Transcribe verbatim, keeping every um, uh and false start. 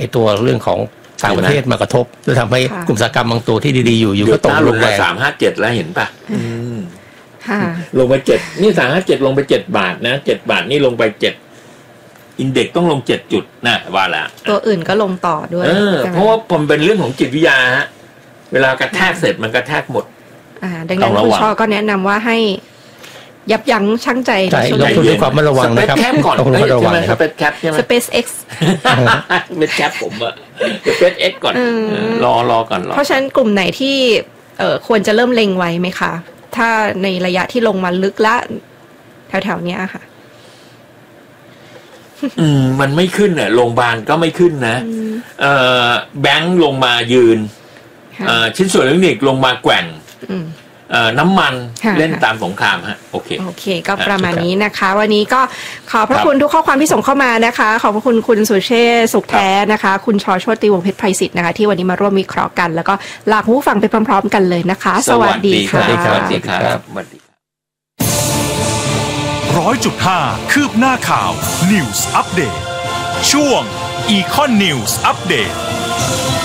อ้ตัวเรื่องของต่างประเทศมากระทบจะทำให้กลุ่มอุตสาหกรรมบางตัวที่ดีๆอยู่อยู่ก็ตกลงไปสามห้าเจ็ดแล้วเห็นป่ะค่ะลงไปเจ็ดนี่สามห้าเจ็ดลงไปเจ็ดบาทนะเจ็ดบาทนี่ลงไปเจ็ดอินเด็กซ์ต้องลงเจ็ดจุดนะว่าละตัวอื่นก็ลงต่อด้วยเออเพราะว่าผมเป็นเรื่องของจิตวิทยาฮะเวลากระแทกเสร็จมันกระแทกหมดอ่าดังนั้นคุณชอก็แนะนำว่าให้ยับยั้งชั่งใจใช่ลงทุนด้วยความระวังนะครับต้องระมัดระวังนะครับ SpaceX ใช่ไหม SpaceX เป็นแคปผมอะ SpaceX ก่อนรอรอก่อนรอเพราะฉะนั้นกลุ่มไหนที่เอ่อควรจะเริ่มเล็งไว้ไหมคะถ้าในระยะที่ลงมาลึกละแถวๆเนี้ยค่ะอืมมันไม่ขึ้นเนี่ยโรงพยาบาลก็ไม่ขึ้นนะเอ่อแบงค์ลงมายืนเอ่อชิ้นส่วนอิเล็กทรอนิกส์ลงมาแกว่งเอ่อน้ำมันเล่นตามสงครามฮะโอเคโอเคก็ประมาณนี้นะคะวันนี้ก็ขอบพระคุณทุกข้อความที่ส่งเข้ามานะคะขอบพระคุณคุณสุเชษฐ์สุขแท้นะคะคุณชอโชติวงศ์เพชรไพศิษฐ์นะคะที่วันนี้มาร่วมวิเคราะห์กันแล้วก็ลาผู้ฟังไปพร้อมๆกันเลยนะคะสวัสดีค่ะสวัสดีครับสวัสดีร้อยจุดห้าคืบหน้าข่าว News Update ช่วง Econ News Update